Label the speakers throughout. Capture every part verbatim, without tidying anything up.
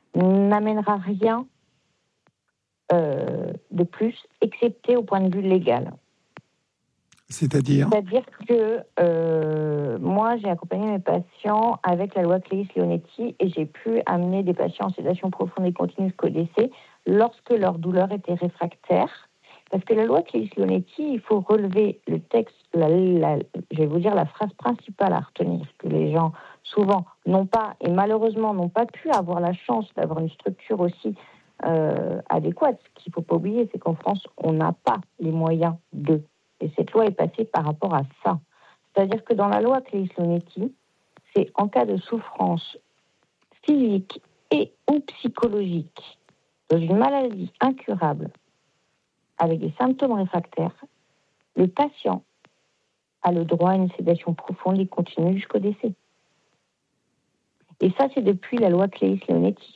Speaker 1: n'amènera rien euh, de plus, excepté au point de vue légal.
Speaker 2: C'est-à-dire
Speaker 1: C'est-à-dire que euh, moi, j'ai accompagné mes patients avec la loi Claeys-Leonetti et j'ai pu amener des patients en sédation profonde et continue jusqu'au décès lorsque leur douleur était réfractaire. Parce que la loi Claeys-Leonetti, il faut relever le texte, la, la, je vais vous dire la phrase principale à retenir, que les gens souvent n'ont pas, et malheureusement n'ont pas pu avoir la chance d'avoir une structure aussi euh, adéquate. Ce qu'il ne faut pas oublier, c'est qu'en France, on n'a pas les moyens de... Et cette loi est passée par rapport à ça. C'est-à-dire que dans la loi Claeys-Leonetti, c'est en cas de souffrance physique et ou psychologique, dans une maladie incurable, avec des symptômes réfractaires, le patient a le droit à une sédation profonde et continue jusqu'au décès. Et ça, c'est depuis la loi Claeys-Leonetti.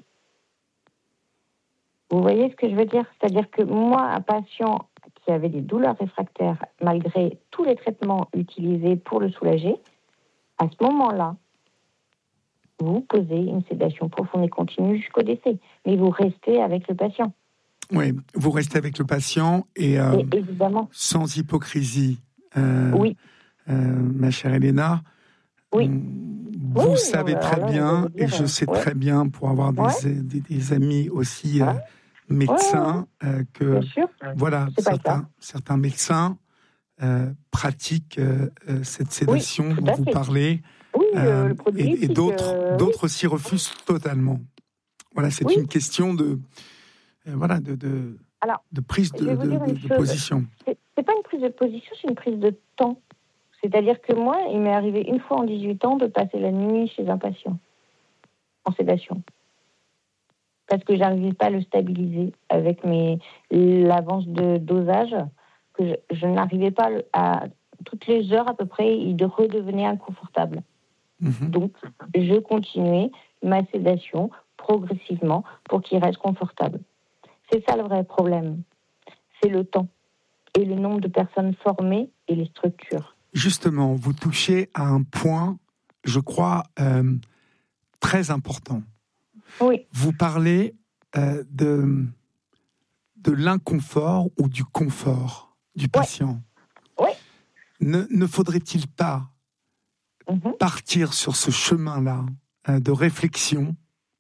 Speaker 1: Vous voyez ce que je veux dire ? C'est-à-dire que moi, un patient qui avait des douleurs réfractaires, malgré tous les traitements utilisés pour le soulager, à ce moment-là, vous posez une sédation profonde et continue jusqu'au décès. Mais vous restez avec le patient.
Speaker 2: Oui, vous restez avec le patient et, euh,
Speaker 1: et évidemment,
Speaker 2: sans hypocrisie, euh,
Speaker 1: oui.
Speaker 2: euh, ma chère Elena,
Speaker 1: oui.
Speaker 2: vous
Speaker 1: oui,
Speaker 2: savez
Speaker 1: non,
Speaker 2: très
Speaker 1: là,
Speaker 2: bien,
Speaker 1: dire,
Speaker 2: et je sais
Speaker 1: ouais.
Speaker 2: très bien, pour avoir des,
Speaker 1: ouais.
Speaker 2: des, des amis aussi
Speaker 1: ouais.
Speaker 2: euh, médecins,
Speaker 1: ouais, ouais.
Speaker 2: Euh, que voilà,
Speaker 1: C'est
Speaker 2: certains, certains médecins euh, pratiquent euh, cette sédation
Speaker 1: oui,
Speaker 2: dont vous
Speaker 1: fait.
Speaker 2: parlez,
Speaker 1: oui,
Speaker 2: euh,
Speaker 1: le produit
Speaker 2: et, et d'autres,
Speaker 1: euh,
Speaker 2: d'autres
Speaker 1: oui.
Speaker 2: s'y refusent totalement. Voilà, c'est
Speaker 1: oui.
Speaker 2: une question de, euh, voilà, de, de,
Speaker 1: Alors,
Speaker 2: de prise de, de, de, de position.
Speaker 1: C'est, c'est pas une prise de position, c'est une prise de temps. C'est-à-dire que moi, il m'est arrivé une fois en dix-huit ans de passer la nuit chez un patient, en sédation. Parce que j'arrivais pas à le stabiliser avec mes, l'avance de dosage, que je, je n'arrivais pas à... Toutes les heures à peu près, il redevenait inconfortable. Mmh. Donc, je continuais ma sédation progressivement pour qu'il reste confortable. C'est ça le vrai problème. C'est le temps et le nombre de personnes formées et les structures.
Speaker 2: Justement, vous touchez à un point, je crois, euh, très important.
Speaker 1: Oui.
Speaker 2: Vous parlez euh, de, de l'inconfort ou du confort du patient.
Speaker 1: Oui.
Speaker 2: Ne, ne faudrait-il pas mm-hmm. partir sur ce chemin-là euh, de réflexion,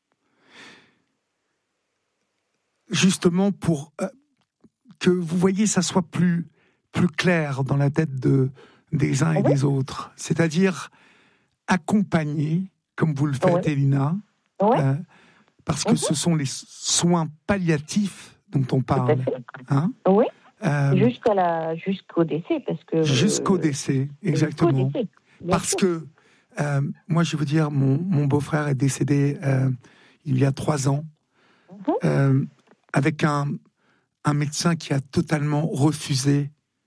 Speaker 2: justement pour euh, que, vous voyez, ça soit plus, plus clair dans la tête de, des uns et oui. des autres. C'est-à-dire accompagner, comme vous le faites, oui. Elina,
Speaker 1: oui.
Speaker 2: euh, parce que mm-hmm. ce sont les soins palliatifs dont on parle. Hein
Speaker 1: oui,
Speaker 2: euh,
Speaker 1: Jusqu'à la, jusqu'au décès. Parce que,
Speaker 2: jusqu'au décès, exactement.
Speaker 1: Jusqu'au décès,
Speaker 2: parce
Speaker 1: sûr.
Speaker 2: que, euh, moi, je vais vous dire, mon, mon beau-frère est décédé euh, il y a trois ans, mm-hmm. euh, avec un, un médecin qui a totalement refusé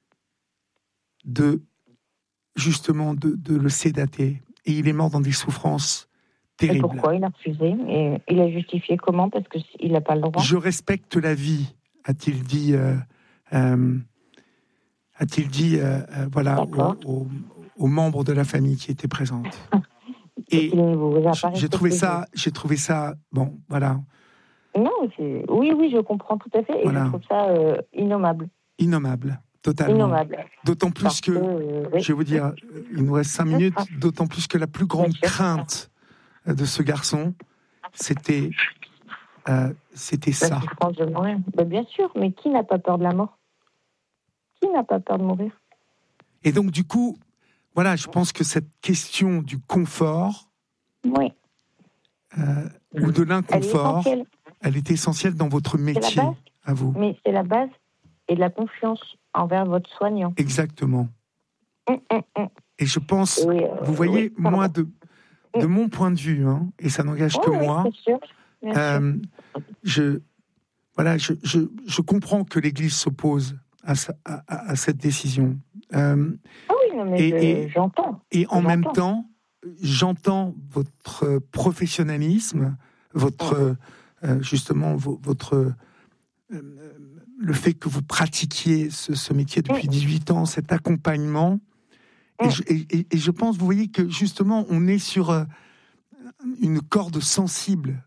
Speaker 2: de, justement, de, de le sédater. Et il est mort dans des souffrances terribles.
Speaker 1: Et pourquoi il a refusé ? Et il a justifié comment ? Parce qu'il n'a pas le droit.
Speaker 2: Je respecte la vie, a-t-il dit, euh, euh, a-t-il dit, euh, euh, voilà, aux, aux, aux membres de la famille qui étaient présentes. Et j'ai trouvé ça, j'ai trouvé ça, bon, voilà.
Speaker 1: Non, c'est... oui, oui, je comprends tout à fait, et voilà. Je trouve ça euh, innommable.
Speaker 2: Innommable. Totalement.
Speaker 1: Innommable.
Speaker 2: D'autant plus Parce que, que euh, oui. je vais vous dire, il nous reste cinq minutes, d'autant plus que la plus grande crainte de ce garçon, c'était, euh, c'était
Speaker 1: la
Speaker 2: ça.
Speaker 1: souffrance de mourir. Ben, bien sûr, mais qui n'a pas peur de la mort ? Qui n'a pas peur de mourir ?
Speaker 2: Et donc, du coup, voilà, je pense que cette question du confort,
Speaker 1: oui.
Speaker 2: euh, ou de l'inconfort,
Speaker 1: elle est,
Speaker 2: elle est essentielle dans votre métier, à vous.
Speaker 1: Mais c'est la base et de la confiance envers votre soignant.
Speaker 2: Exactement.
Speaker 1: Hum, hum, hum.
Speaker 2: Et je pense,
Speaker 1: oui, euh,
Speaker 2: vous voyez,
Speaker 1: oui,
Speaker 2: moi, de, de hum. mon point de vue, hein, et ça n'engage
Speaker 1: oui,
Speaker 2: que
Speaker 1: oui,
Speaker 2: moi,
Speaker 1: bien sûr, bien
Speaker 2: euh,
Speaker 1: sûr.
Speaker 2: je, voilà, je, je, je comprends que l'Église s'oppose à, à, à, à cette décision. Euh,
Speaker 1: ah oui, non, mais
Speaker 2: et,
Speaker 1: je,
Speaker 2: et,
Speaker 1: j'entends.
Speaker 2: Et en
Speaker 1: j'entends.
Speaker 2: même temps, j'entends votre professionnalisme, votre, hum. euh, justement, votre... Euh, le fait que vous pratiquiez ce, ce métier depuis dix-huit ans, cet accompagnement, et je, et, et je pense, vous voyez, que justement, on est sur une corde sensible